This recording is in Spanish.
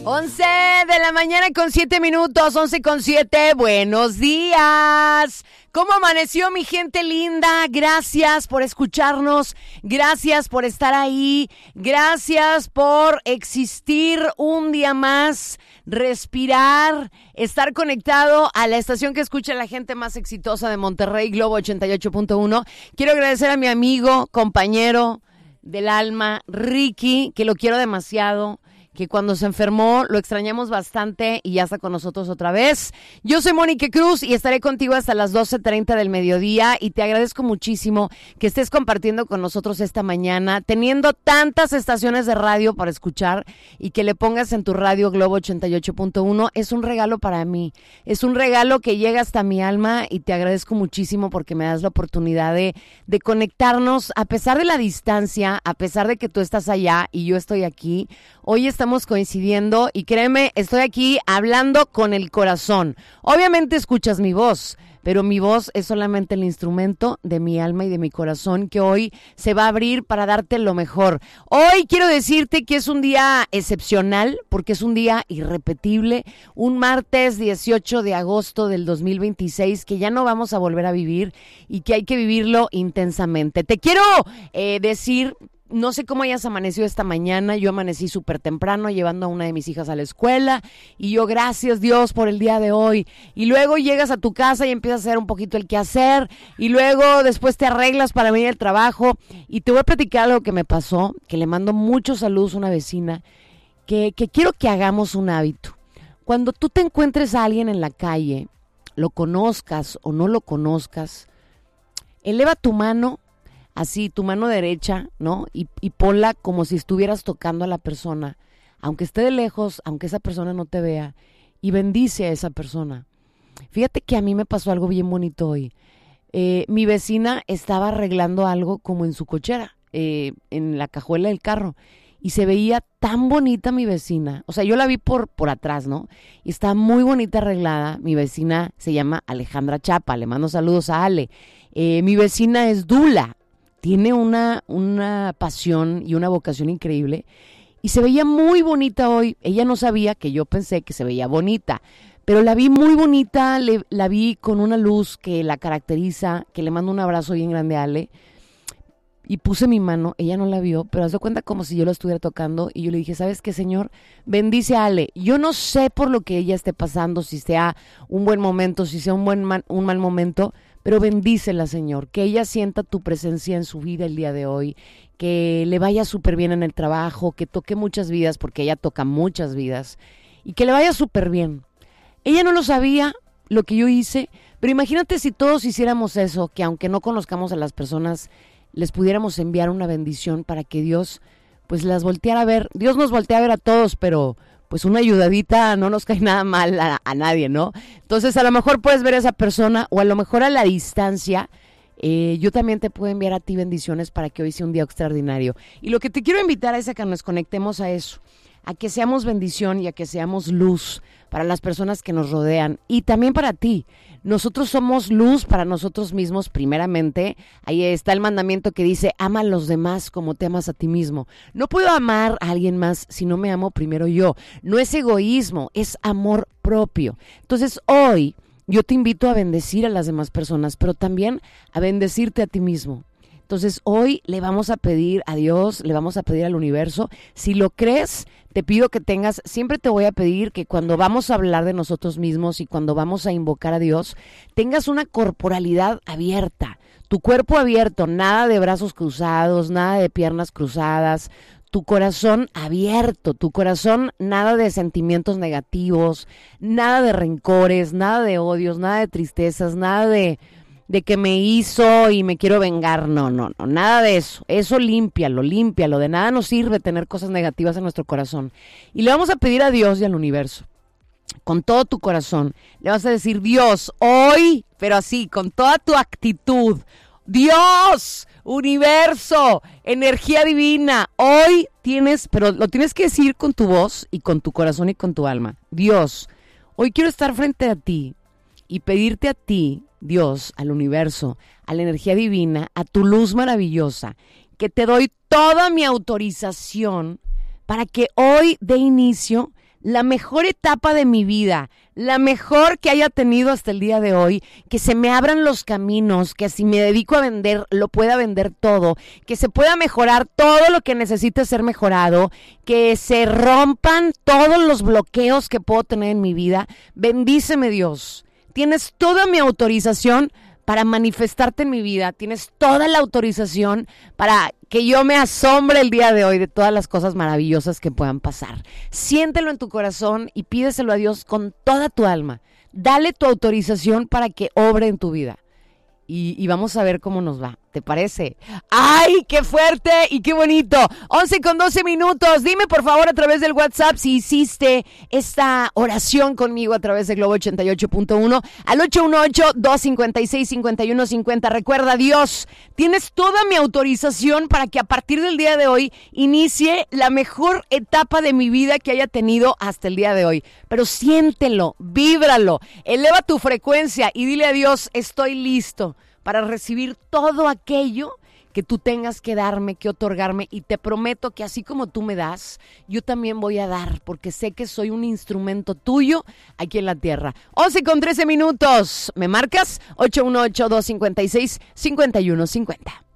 11 de la mañana con 7 minutos, 11 con 7. Buenos días. ¿Cómo amaneció mi gente linda? Gracias por escucharnos, gracias por estar ahí, gracias por existir un día más, respirar, estar conectado a la estación que escucha la gente más exitosa de Monterrey, Globo 88.1. Quiero agradecer a mi amigo, compañero del alma, Ricky, que lo quiero demasiado, que cuando se enfermó lo extrañamos bastante y ya está con nosotros otra vez. Yo soy Mónica Cruz y estaré contigo hasta las 12:30 del mediodía y te agradezco muchísimo que estés compartiendo con nosotros esta mañana, teniendo tantas estaciones de radio para escuchar y que le pongas en tu radio Globo 88.1. Es un regalo para mí, es un regalo que llega hasta mi alma y te agradezco muchísimo porque me das la oportunidad de conectarnos a pesar de la distancia, a pesar de que tú estás allá y yo estoy aquí. Hoy estamos coincidiendo y créeme, estoy aquí hablando con el corazón. Obviamente escuchas mi voz, pero mi voz es solamente el instrumento de mi alma y de mi corazón que hoy se va a abrir para darte lo mejor. Hoy quiero decirte que es un día excepcional porque es un día irrepetible, un martes 18 de agosto del 2026 que ya no vamos a volver a vivir y que hay que vivirlo intensamente. Te quiero decir... No sé cómo hayas amanecido esta mañana, yo amanecí súper temprano llevando a una de mis hijas a la escuela y yo gracias Dios por el día de hoy. Y luego llegas a tu casa y empiezas a hacer un poquito el quehacer y luego después te arreglas para venir al trabajo y te voy a platicar algo que me pasó, que le mando muchos saludos a una vecina, que quiero que hagamos un hábito. Cuando tú te encuentres a alguien en la calle, lo conozcas o no lo conozcas, eleva tu mano. Así, tu mano derecha, ¿no? Y ponla como si estuvieras tocando a la persona, aunque esté de lejos, aunque esa persona no te vea, y bendice a esa persona. Fíjate que a mí me pasó algo bien bonito hoy. Mi vecina estaba arreglando algo como en su cochera, en la cajuela del carro, y se veía tan bonita mi vecina. O sea, yo la vi por atrás, ¿no? Y está muy bonita arreglada. Mi vecina se llama Alejandra Chapa, le mando saludos a Ale. Mi vecina es Dula. Tiene una pasión y una vocación increíble y se veía muy bonita hoy. Ella no sabía que yo pensé que se veía bonita, pero la vi muy bonita, la vi con una luz que la caracteriza, que le mando un abrazo bien grande a Ale. Y puse mi mano, ella no la vio, pero haz de cuenta como si yo la estuviera tocando y yo le dije, ¿sabes qué, Señor? Bendice a Ale. Yo no sé por lo que ella esté pasando, si sea un buen momento, si sea un mal momento, pero bendícela, Señor, que ella sienta tu presencia en su vida el día de hoy, que le vaya súper bien en el trabajo, que toque muchas vidas, porque ella toca muchas vidas, y que le vaya súper bien. Ella no lo sabía, lo que yo hice, pero imagínate si todos hiciéramos eso, que aunque no conozcamos a las personas, les pudiéramos enviar una bendición para que Dios pues las volteara a ver. Dios nos voltea a ver a todos, pero pues una ayudadita no nos cae nada mal a nadie, ¿no? Entonces a lo mejor puedes ver a esa persona o a lo mejor a la distancia. Yo también te puedo enviar a ti bendiciones para que hoy sea un día extraordinario. Y lo que te quiero invitar es a que nos conectemos a eso, a que seamos bendición y a que seamos luz para las personas que nos rodean y también para ti. Nosotros somos luz para nosotros mismos primeramente. Ahí está el mandamiento que dice, ama a los demás como te amas a ti mismo. No puedo amar a alguien más si no me amo primero yo. No es egoísmo, es amor propio. Entonces hoy yo te invito a bendecir a las demás personas, pero también a bendecirte a ti mismo. Entonces hoy le vamos a pedir a Dios, le vamos a pedir al universo, si lo crees, te pido que tengas, siempre te voy a pedir que cuando vamos a hablar de nosotros mismos y cuando vamos a invocar a Dios, tengas una corporalidad abierta, tu cuerpo abierto, nada de brazos cruzados, nada de piernas cruzadas, tu corazón abierto, tu corazón nada de sentimientos negativos, nada de rencores, nada de odios, nada de tristezas, nada de que me hizo y me quiero vengar, no, nada de eso. Eso límpialo, de nada nos sirve tener cosas negativas en nuestro corazón. Y le vamos a pedir a Dios y al universo, con todo tu corazón, le vas a decir, Dios, hoy, pero así, con toda tu actitud, Dios, universo, energía divina, hoy tienes, pero lo tienes que decir con tu voz y con tu corazón y con tu alma. Dios, hoy quiero estar frente a ti y pedirte a ti, Dios, al universo, a la energía divina, a tu luz maravillosa, que te doy toda mi autorización para que hoy dé inicio la mejor etapa de mi vida, la mejor que haya tenido hasta el día de hoy, que se me abran los caminos, que si me dedico a vender, lo pueda vender todo, que se pueda mejorar todo lo que necesite ser mejorado, que se rompan todos los bloqueos que puedo tener en mi vida. Bendíceme, Dios. Tienes toda mi autorización para manifestarte en mi vida. Tienes toda la autorización para que yo me asombre el día de hoy de todas las cosas maravillosas que puedan pasar. Siéntelo en tu corazón y pídeselo a Dios con toda tu alma. Dale tu autorización para que obre en tu vida. Y vamos a ver cómo nos va. ¿Te parece? ¡Ay, qué fuerte y qué bonito! 11:12. Dime, por favor, a través del WhatsApp si hiciste esta oración conmigo a través de Globo 88.1 al 818-256-5150. Recuerda, Dios, tienes toda mi autorización para que a partir del día de hoy inicie la mejor etapa de mi vida que haya tenido hasta el día de hoy. Pero siéntelo, víbralo, eleva tu frecuencia y dile a Dios, estoy listo para recibir todo aquello que tú tengas que darme, que otorgarme, y te prometo que así como tú me das, yo también voy a dar, porque sé que soy un instrumento tuyo aquí en la tierra. 11:13. ¿Me marcas? 818-256-5150.